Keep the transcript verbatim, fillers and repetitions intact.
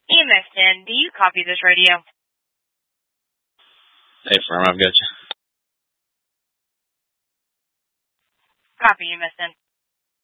E M S ten, do you copy this radio? Hey, firm, I've got you. Copy, E M S ten.